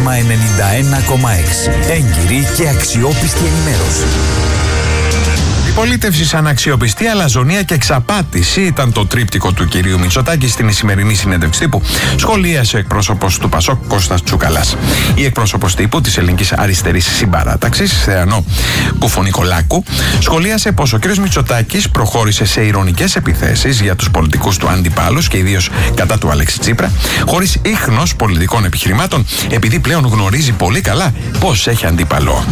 Διάσημα 91,6. Έγκυρη και αξιόπιστη ενημέρωση. Πολίτευση σαν αξιοπιστία, αλαζονία και εξαπάτηση ήταν το τρίπτικο του κυρίου Μητσοτάκη στην σημερινή συνέντευξη τύπου. Σχολίασε ο εκπρόσωπος του Πασόκ Κώστας Τσουκαλάς. Η εκπρόσωπος τύπου της Ελληνικής Αριστερής Συμπαράταξης, Θεανό Κουφονικολάκου, σχολίασε πως ο κύριος Μητσοτάκης προχώρησε σε ειρωνικές επιθέσεις για τους πολιτικούς του αντιπάλους και ιδίως κατά του Αλέξη Τσίπρα, χωρίς ίχνος πολιτικών επιχειρημάτων, επειδή πλέον γνωρίζει πολύ καλά πώς έχει αντίπαλο.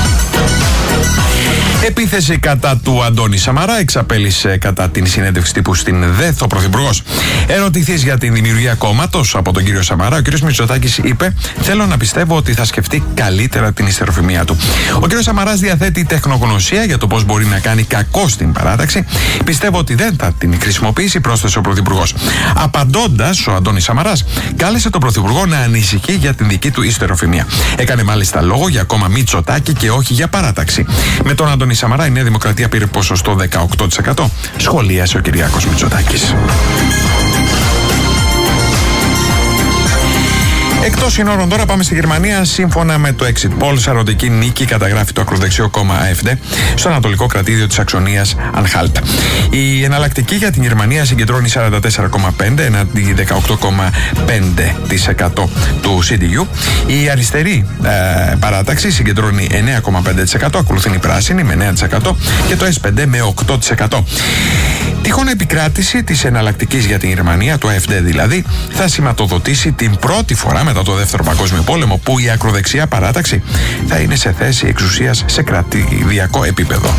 Επίθεση κατά του Αντώνη Σαμαρά εξαπέλυσε κατά την συνέντευξη τύπου στην ΔΕΘ ο Πρωθυπουργός. Ερωτηθείς για την δημιουργία κόμματος από τον κύριο Σαμαρά, ο κύριος Μητσοτάκης είπε: «Θέλω να πιστεύω ότι θα σκεφτεί καλύτερα την ιστεροφημία του». Ο κύριος Σαμαράς διαθέτει τεχνογνωσία για το πώς μπορεί να κάνει κακό στην παράταξη. «Πιστεύω ότι δεν θα την χρησιμοποιήσει», πρόσθεσε ο Πρωθυπουργός. Απαντώντας, ο Αντώνης Σαμαράς κάλεσε τον Πρωθυπουργό να ανησυχεί για την δική του ιστεροφημία. Έκανε μάλιστα λόγο για κόμμα Μητσοτάκη και όχι για παράταξη. Με τον Αντώνη Σαμαρά η Νέα Δημοκρατία πήρε ποσοστό 18%, σχολίασε ο Κυριάκος Μητσοτάκης. Εκτός συνόρων τώρα πάμε στη Γερμανία. Σύμφωνα με το Exit Poll, σαρωτική νίκη καταγράφει το ακροδεξιό κόμμα AfD στο ανατολικό κρατήδιο της Σαξονίας Ανχάλτ. Η εναλλακτική για την Γερμανία συγκεντρώνει 44,5% εναντί 18,5% του CDU. Η αριστερή παράταξη συγκεντρώνει 9,5%, ακολουθεί η πράσινη με 9% και το S5 με 8%. Τυχόν επικράτηση της εναλλακτικής για την Γερμανία, το AfD δηλαδή, θα σηματοδοτήσει την πρώτη φορά μετά το Δεύτερο Παγκόσμιο Πόλεμο που η ακροδεξιά παράταξη θα είναι σε θέση εξουσίας σε κρατηδιακό επίπεδο.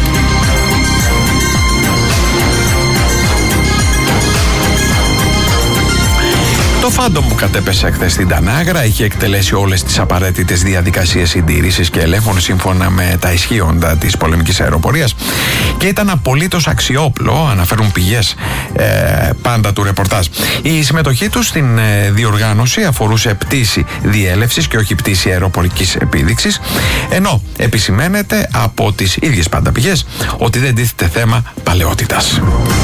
Το Φάντομ που κατέπεσε χθες στην Τανάγρα είχε εκτελέσει όλες τις απαραίτητες διαδικασίες συντήρησης και ελέγχων σύμφωνα με τα ισχύοντα της πολεμικής αεροπορίας και ήταν απολύτως αξιόπλο, αναφέρουν πηγές πάντα του ρεπορτάζ. Η συμμετοχή του στην διοργάνωση αφορούσε πτήση διέλευσης και όχι πτήση αεροπορικής επίδειξης, ενώ επισημαίνεται από τις ίδιες πάντα πηγές ότι δεν τίθεται θέμα παλαιότητας.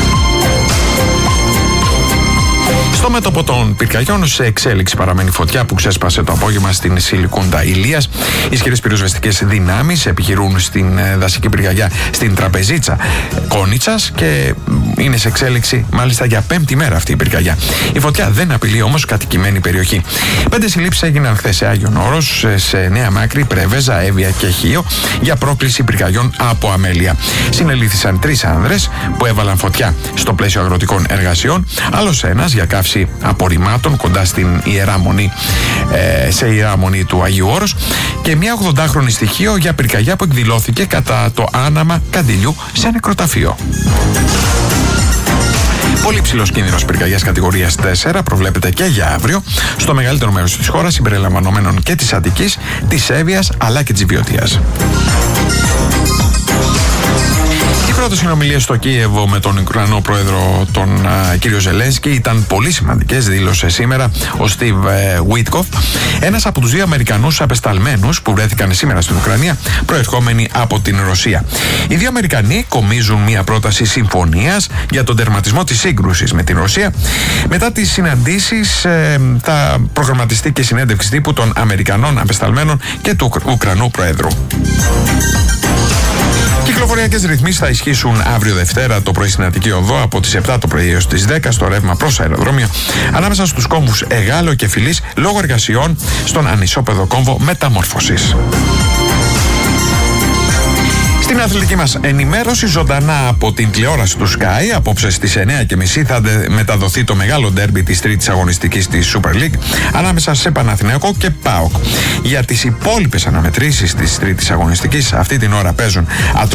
Στο μέτωπο των πυρκαγιών, σε εξέλιξη παραμένει φωτιά που ξέσπασε το απόγευμα στην Σιλικούντα Ηλίας. Ισχυρές πυροσβεστικές δυνάμεις επιχειρούν στην δασική πυρκαγιά στην Τραπεζίτσα Κόνιτσας και είναι σε εξέλιξη μάλιστα για 5η μέρα αυτή η πυρκαγιά. Η φωτιά δεν απειλεί όμως κατοικημένη περιοχή. 5 συλλήψεις έγιναν χθες σε Άγιον Όρος, σε Νέα Μάκρη, Πρέβεζα, Εύβοια και Χίο για πρόκληση πυρκαγιών από αμέλεια. Συνελήφθησαν 3 άνδρες που έβαλαν φωτιά στο πλαίσιο αγροτικών εργασιών, άλλος ένας για καύση απορριμμάτων κοντά στην Ιερά Μονή, σε Ιερά Μονή του Αγίου Όρους και μια 80χρονη στοιχείο για πυρκαγιά που εκδηλώθηκε κατά το άναμα καντιλιού σε νεκροταφείο. Πολύ ψηλός κίνδυνος πυρκαγιάς κατηγορίας 4 προβλέπεται και για αύριο στο μεγαλύτερο μέρος της χώρας, συμπεριλαμβανομένων και της Αττικής, της Εύβοιας αλλά και της Βιωτίας. Οι πρώτες συνομιλίες στο Κίεβο με τον Ουκρανό πρόεδρο τον κύριο Ζελένσκι ήταν πολύ σημαντικές, δήλωσε σήμερα ο Στίβ Βίτκοφ, ένας από τους 2 Αμερικανούς απεσταλμένους που βρέθηκαν σήμερα στην Ουκρανία προερχόμενοι από την Ρωσία. Οι 2 Αμερικανοί κομίζουν μια πρόταση συμφωνίας για τον τερματισμό της σύγκρουσης με την Ρωσία. Μετά τις συναντήσεις θα προγραμματιστεί και συνέντευξη τύπου των Αμερικανών απεσταλμένων και του Ουκρανού πρόεδρου. Κυκλοφοριακές ρυθμίσεις θα ισχύσουν αύριο Δευτέρα το πρωί στην Αττική Οδό από τις 7 το πρωί έως τις 10 στο ρεύμα προς αεροδρόμιο ανάμεσα στους κόμβους Εγάλο και Φιλής λόγω εργασιών στον ανισόπεδο κόμβο μεταμόρφωσης. Στην αθλητική μας ενημέρωση, ζωντανά από την τηλεόραση του Sky, απόψε στις 9:30 θα μεταδοθεί το μεγάλο ντέρμπι της τρίτης αγωνιστικής της Super League ανάμεσα σε Παναθηναϊκό και ΠΑΟΚ. Για τις υπόλοιπες αναμετρήσεις της τρίτης αγωνιστικής αυτή την ώρα παίζουν